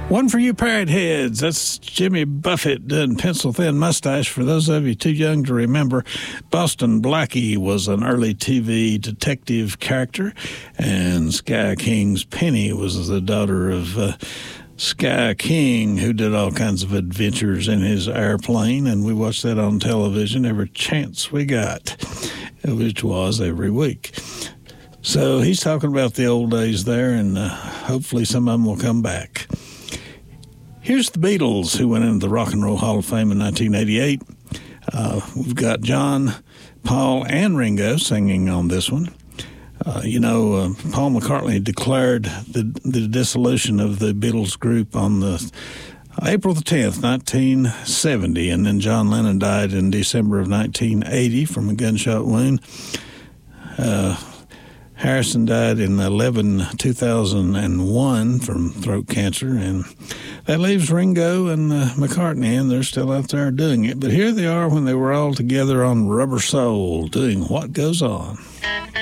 One for you parrot heads. That's Jimmy Buffett doing Pencil Thin Mustache. For those of you too young to remember, Boston Blackie was an early TV detective character, and Sky King's Penny was the daughter of Sky King, who did all kinds of adventures in his airplane, and we watched that on television every chance we got, which was every week. So he's talking about the old days there, and hopefully some of them will come back. Here's the Beatles, who went into the Rock and Roll Hall of Fame in 1988. We've got John, Paul, and Ringo singing on this one. Paul McCartney declared the dissolution of the Beatles group on the April the 10th, 1970, and then John Lennon died in December of 1980 from a gunshot wound. Harrison died in 2001 from throat cancer, and that leaves Ringo and McCartney, and they're still out there doing it. But here they are when they were all together on Rubber Soul doing What Goes On.